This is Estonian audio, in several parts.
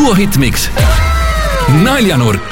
Duo Hitmix Naljanurk.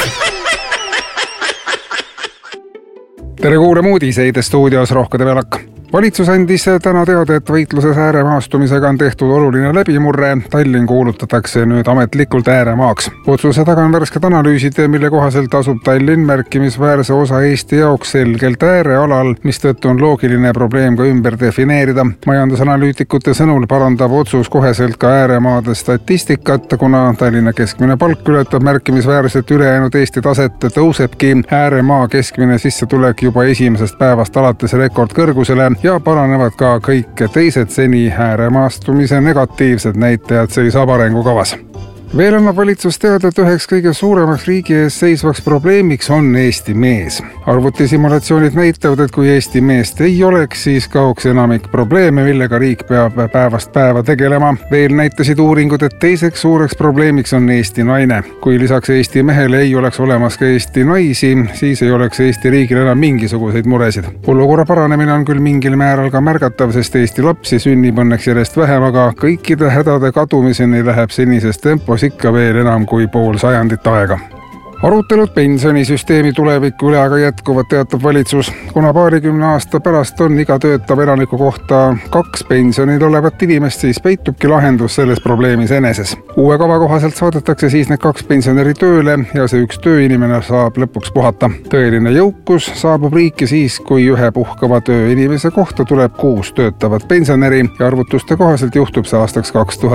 Tere kuulama uudiseid stuudios Rohke Develak. Valitsus andis täna teada, et võitluses ääremaastumisega on tehtud oluline läbimurre. Tallinn kuulutatakse nüüd ametlikult ääremaaks. Otsuse taga on värsked analüüsid, mille kohaselt asub Tallinn märkimisväärse osa Eesti jaoks selgelt äärealal, mistõttu on loogiline probleem ka ümber defineerida. Majandusanalüütikute sõnul parandab otsus koheselt ka ääremaade statistikat, kuna Tallinna keskmine palk ületab märkimisväärselt ülejäänud Eesti taset, tõusebki ääremaa keskmine sissetulek juba esimesest päevast alates rekordkõrgusele ja paranevad ka kõik teised seni ääremaastumise negatiivsed näitajad see saab arengukavas. Veel annab valitsus teada, et üheks kõige suuremaks riigi ees seisvaks probleemiks on Eesti mees. Arvutisimulatsioonid näitavad, et kui Eesti meest ei oleks, siis kaoks enamik probleeme, millega riik peab päevast päeva tegelema. Veel näitasid uuringud, et teiseks suureks probleemiks on Eesti naine. Kui lisaks Eesti mehele ei oleks olemas ka Eesti naisi, siis ei oleks Eesti riigil enam mingisuguseid muresid. Olukorra paranemine on küll mingil määral ka märgatav, sest Eesti lapsi sünnib õnneks järjest vähem, aga kõikide hädade kadumiseni läheb senisest tempos ikka veel enam kui pool sajandit aega. Arutelud pensionisüsteemi tuleviku üle aga jätkuvad, teatab valitsus. Kuna paarikümne aasta pärast on iga töötav elaniku kohta 2 pensionil olevat inimest, siis peitubki lahendus selles probleemis eneses. Uue kava kohaselt saadetakse siis need 2 pensionäri tööle ja see üks tööinimene saab lõpuks puhata. Tõeline jõukus saabub riiki siis, kui ühe puhkava tööinimese kohta tuleb 6 töötavat pensionäri ja arvutuste kohaselt juhtub see aastaks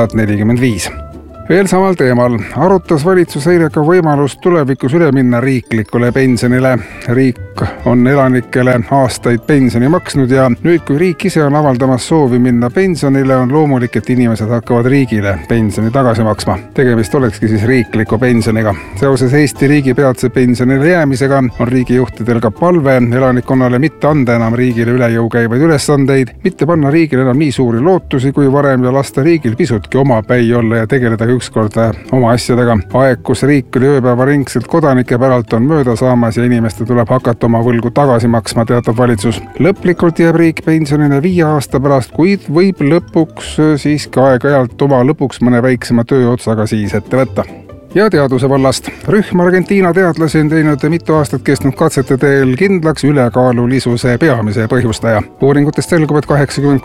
2045. Veel samal teemal arutas valitsus eile ka võimalust tulevikus üle minna riiklikule pensionile. Riik on elanikele aastaid pensioni maksnud ja nüüd, kui riik ise on avaldamas soovi minna pensionile, on loomulik, et inimesed hakkavad riigile pensioni tagasi maksma. Tegemist olekski siis riikliku pensioniga. Seoses Eesti riigi peatse pensionile jäämisega on riigijuhtidel ka palve elanikkonnale mitte anda enam riigile üle jõu käivaid ülesandeid, mitte panna riigile enam nii suuri lootusi kui varem ja lasta riigil pisutki omapäi olla ja tegeleda ükskord oma asjadega. Aeg, kus riik oli ööpäevaringselt kodanike päralt on mööda saamas ja inimeste tuleb hakata oma võlgu tagasi maksma, teatab valitsus. Lõplikult jääb riik pensionile 5 aasta pärast, kuid võib lõpuks siiski aeg-ajalt oma lõpuks mõne väiksema tööotsaga siis ette võtta. Ja teaduse vallast. Rühm Argentiina teadlasi on teinud mitu aastat kestnud katsete teel kindlaks ülekaalulisuse peamise põhjustaja. Uuringutest selgub, et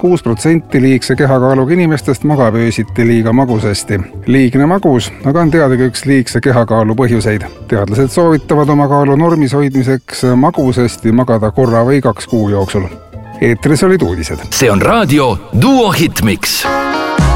86% liigse kehakaaluga inimestest magab öösiti liiga magusasti. Liigne magus, aga on teadagi üks liigse kehakaalu põhjuseid. Teadlased soovitavad oma kaalu normis hoidmiseks magusasti magada korra või 2 kuu jooksul. Eetris olid uudised. See on raadio Duo Hitmix.